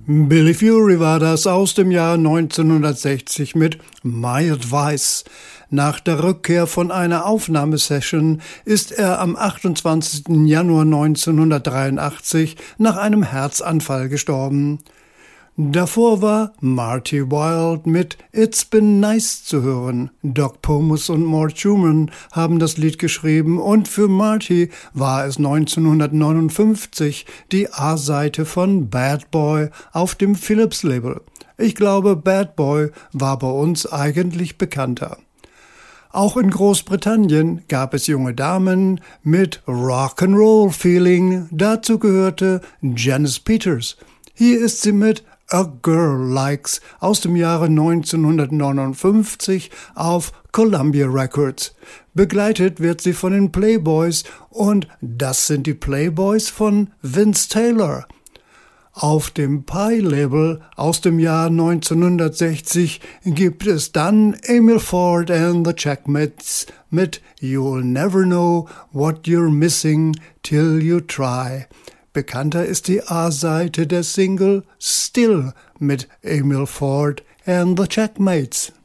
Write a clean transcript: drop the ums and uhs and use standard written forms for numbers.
Billy Fury war das aus dem Jahr 1960 mit My Advice. Nach der Rückkehr von einer Aufnahmesession ist er am 28. Januar 1983 nach einem Herzanfall gestorben. Davor war Marty Wilde mit It's Been Nice zu hören. Doc Pomus und Mort Schumann haben das Lied geschrieben und für Marty war es 1959 die A-Seite von Bad Boy auf dem Philips-Label. Ich glaube, Bad Boy war bei uns eigentlich bekannter. Auch in Großbritannien gab es junge Damen mit Rock'n'Roll Feeling. Dazu gehörte Janice Peters. Hier ist sie mit A Girl Likes aus dem Jahre 1959 auf Columbia Records. Begleitet wird sie von den Playboys und das sind die Playboys von Vince Taylor. Auf dem Pie-Label aus dem Jahr 1960 gibt es dann Emil Ford and the Checkmates mit You'll Never Know What You're Missing Till You Try. Bekannter ist die A-Seite der Single Still mit Emil Ford and the Checkmates.